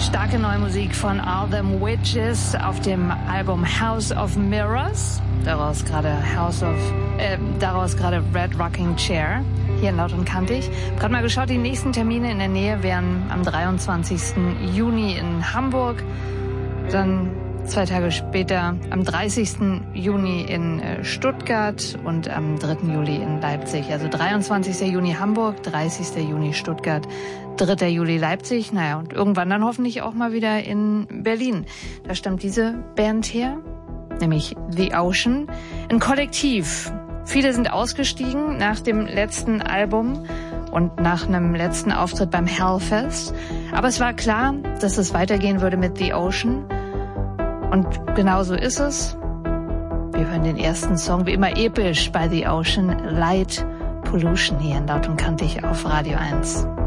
Starke neue Musik von All Them Witches auf dem Album House of Mirrors. Daraus gerade Red Rocking Chair. Hier in Laut und Kantig. Gerade mal geschaut, die nächsten Termine in der Nähe wären am 23. Juni in Hamburg. Dann 2 Tage später am 30. Juni in Stuttgart und am 3. Juli in Leipzig. Also 23. Juni Hamburg, 30. Juni Stuttgart, 3. Juli Leipzig. Naja, und irgendwann dann hoffentlich auch mal wieder in Berlin. Da stammt diese Band her, nämlich The Ocean. Ein Kollektiv. Viele sind ausgestiegen nach dem letzten Album und nach einem letzten Auftritt beim Hellfest. Aber es war klar, dass es weitergehen würde mit The Ocean. Und genau so ist es. Wir hören den ersten Song, wie immer episch, bei The Ocean, Light Pollution hier in Laut und Kantig auf Radio 1.